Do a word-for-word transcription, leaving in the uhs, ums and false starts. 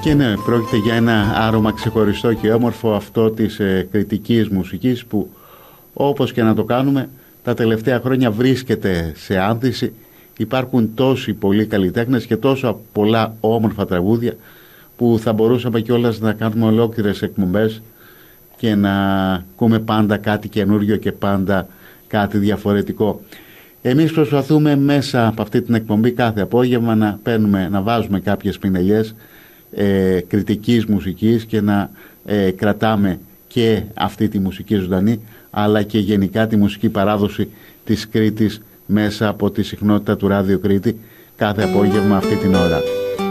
Και ναι, πρόκειται για ένα άρωμα ξεχωριστό και όμορφο αυτό της ε, κριτικής μουσικής που όπως και να το κάνουμε τα τελευταία χρόνια βρίσκεται σε άνθηση. Υπάρχουν τόσοι πολλοί καλλιτέχνες και τόσο πολλά όμορφα τραγούδια που θα μπορούσαμε κιόλας να κάνουμε ολόκληρες εκπομπές και να ακούμε πάντα κάτι καινούριο και πάντα κάτι διαφορετικό. Εμείς προσπαθούμε μέσα από αυτή την εκπομπή κάθε απόγευμα να παίρνουμε, να βάζουμε κάποιες πινελιές ε, κριτικής μουσικής και να ε, κρατάμε και αυτή τη μουσική ζωντανή, αλλά και γενικά τη μουσική παράδοση της Κρήτης μέσα από τη συχνότητα του Ράδιο Κρήτη κάθε απόγευμα αυτή την ώρα.